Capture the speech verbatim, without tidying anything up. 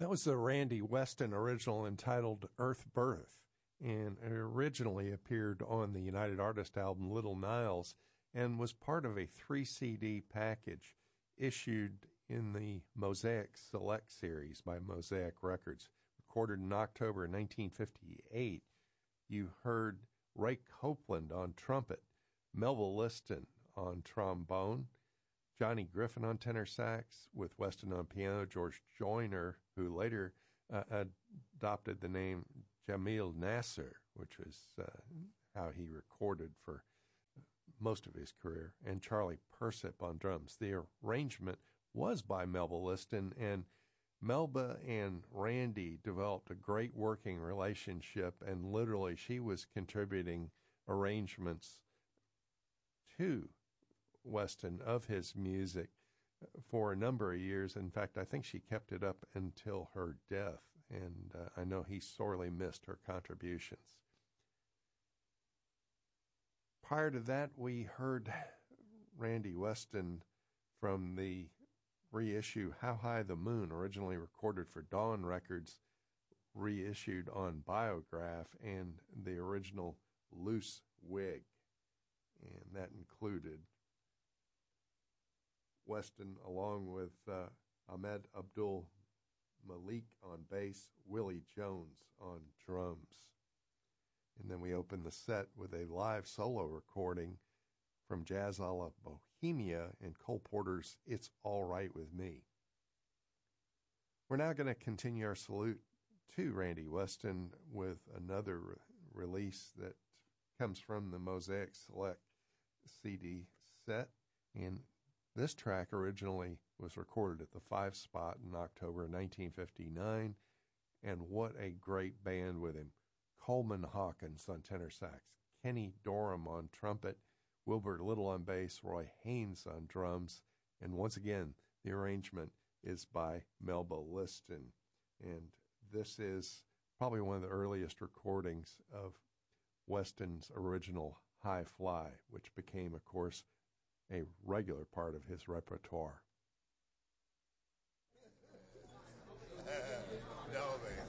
That was the Randy Weston original entitled Earth Birth, and it originally appeared on the United Artists album Little Niles and was part of a three C D package issued in the Mosaic Select series by Mosaic Records. Recorded in October nineteen fifty-eight, you heard Ray Copeland on trumpet, Melville Liston on trombone, Johnny Griffin on tenor sax, with Weston on piano, George Joyner, who later uh, adopted the name Jamil Nasser, which was uh, how he recorded for most of his career, and Charlie Persip on drums. The arrangement was by Melville Liston, and Melba and Randy developed a great working relationship, and literally she was contributing arrangements to Weston of his music for a number of years. In fact, I think she kept it up until her death, and uh, I know he sorely missed her contributions. Prior to that, we heard Randy Weston from the reissue How High the Moon, originally recorded for Dawn Records, reissued on Biograph, and the original Loose Wig. And that included Weston along with uh, Ahmed Abdul Malik on bass, Willie Jones on drums. And then we opened the set with a live solo recording from Jazz a la Bohemia and Cole Porter's It's All Right With Me. We're now going to continue our salute to Randy Weston with another re- release that comes from the Mosaic Select C D set. And this track originally was recorded at the Five Spot in October nineteen fifty-nine. And what a great band with him. Coleman Hawkins on tenor sax, Kenny Dorham on trumpet, Wilbur Little on bass, Roy Haynes on drums, and once again, the arrangement is by Melba Liston. And this is probably one of the earliest recordings of Weston's original High Fly, which became, of course, a regular part of his repertoire. No, man.